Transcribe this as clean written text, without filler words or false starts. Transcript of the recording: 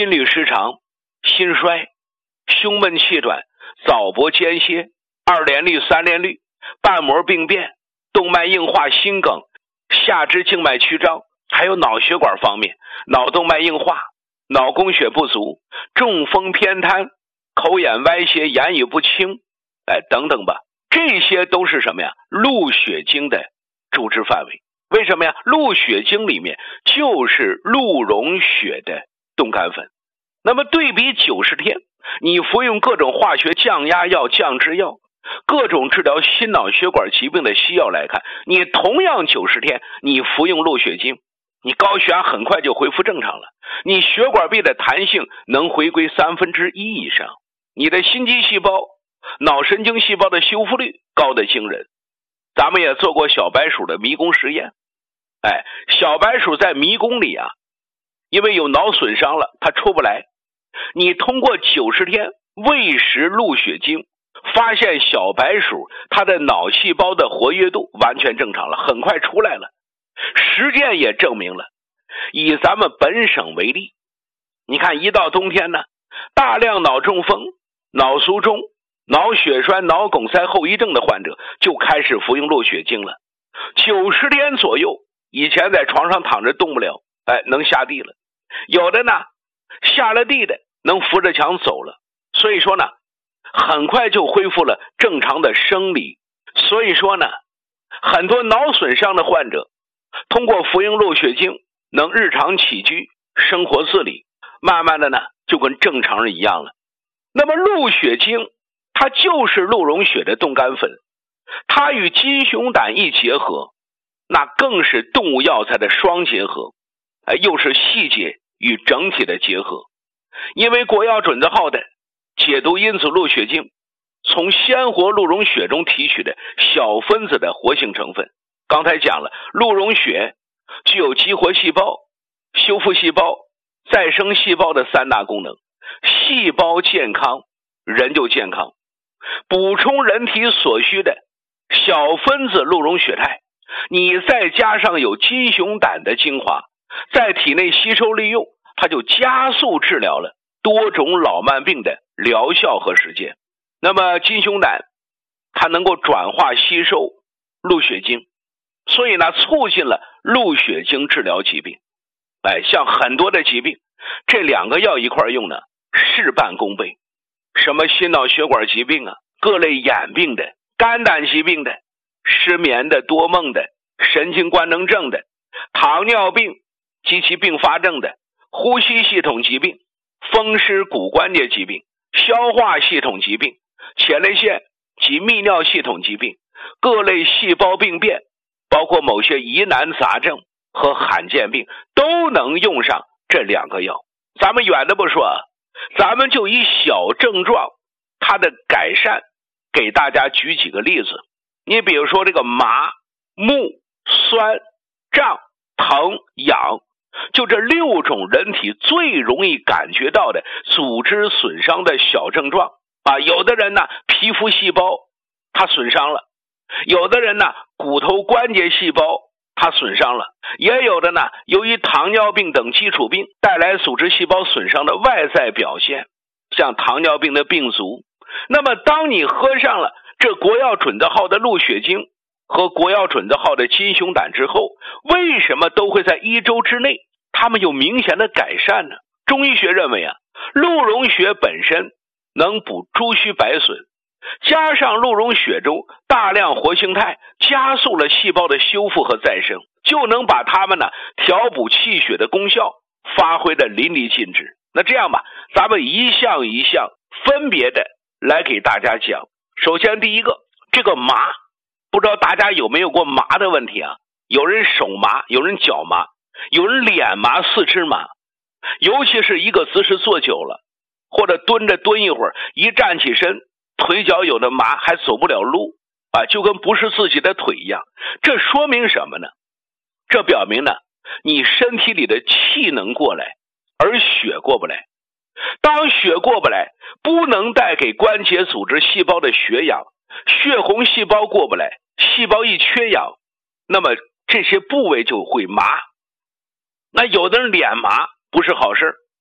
心律失常、心衰、胸闷气短、早搏间歇、2联律、3联律、瓣膜病变、动脉硬化、心梗、下肢静脉曲张，还有脑血管方面，脑动脉硬化、脑供血不足、中风偏瘫、口眼歪斜、言语不清，等等吧。这些都是什么呀？鹿血经的主治范围。为什么呀？鹿血经里面就是鹿茸血的冻干粉。那么对比90天，你服用各种化学降压药、降脂药，各种治疗心脑血管疾病的西药来看，你同样90天，你服用鹿血经，你高血压很快就恢复正常了，你血管壁的弹性能回归1/3以上，你的心肌细胞、脑神经细胞的修复率高得惊人。咱们也做过小白鼠的迷宫实验，小白鼠在迷宫里啊，因为有脑损伤了，它出不来。你通过90天喂食鹿血经，发现小白鼠它的脑细胞的活跃度完全正常了，很快出来了。实践也证明了，以咱们本省为例，你看一到冬天呢，大量脑中风、脑卒中、脑血栓、脑梗塞后遗症的患者就开始服用鹿血经了。90天左右，以前在床上躺着动不了，能下地了。有的呢，下了地的能扶着墙走了。所以说呢，很快就恢复了正常的生理。所以说呢，很多脑损伤的患者通过服用鹿血经，能日常起居、生活自理，慢慢的呢，就跟正常人一样了。那么鹿血经它就是鹿茸血的冻干粉，它与金熊胆一结合，那更是动物药材的双结合，又是细节与整体的结合。因为国药准字号的解毒因子鹿血经从鲜活鹿茸血中提取的小分子的活性成分，刚才讲了，鹿茸血具有激活细胞、修复细胞、再生细胞的3大功能。细胞健康，人就健康。补充人体所需的小分子鹿茸血肽，你再加上有金熊胆的精华，在体内吸收利用，它就加速治疗了多种老慢病的疗效和时间。那么金熊胆它能够转化吸收鹿血经，所以呢促进了鹿血经治疗疾病。像很多的疾病，这2个药一块用呢，事半功倍。什么心脑血管疾病啊，各类眼病的、肝胆疾病的、失眠的、多梦的、神经官能症的、糖尿病及其并发症的、呼吸系统疾病、风湿骨关节疾病、消化系统疾病、前列腺及泌尿系统疾病、各类细胞病变，包括某些疑难杂症和罕见病，都能用上这2个药。咱们远的不说，咱们就以小症状它的改善给大家举几个例子。你比如说这个麻、木、酸、胀、疼、痒，就这6种人体最容易感觉到的组织损伤的小症状啊。有的人呢，皮肤细胞它损伤了，有的人呢，骨头关节细胞它损伤了，也有的呢，由于糖尿病等基础病带来组织细胞损伤的外在表现，像糖尿病的病足。那么当你喝上了这国药准字号的鹿血经和国药准字号的金熊胆之后，为什么都会在1周之内它们有明显的改善呢？中医学认为啊，鹿茸血本身能补诸虚白损，加上鹿茸血中大量活性肽，加速了细胞的修复和再生，就能把它们呢调补气血的功效发挥的淋漓尽致。那这样吧，咱们一项一项分别的来给大家讲。首先第一个，这个麻，不知道大家有没有过麻的问题啊？有人手麻，有人脚麻，有人脸麻、四肢麻，尤其是一个姿势坐久了，或者蹲着蹲一会儿，一站起身，腿脚有的麻，还走不了路啊，就跟不是自己的腿一样。这说明什么呢？这表明呢，你身体里的气能过来，而血过不来。当血过不来，不能带给关节组织细胞的血氧，血红细胞过不来，细胞一缺氧，那么这些部位就会麻。那有的人脸麻不是好事，